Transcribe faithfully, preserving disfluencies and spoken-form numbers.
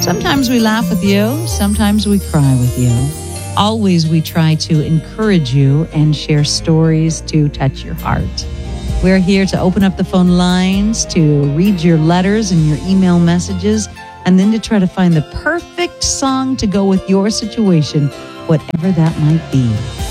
Sometimes we laugh with you, sometimes we cry with you. Always we try to encourage you and share stories to touch your heart. We're here to open up the phone lines, to read your letters and your email messages, and then to try to find the perfect song to go with your situation, whatever that might be.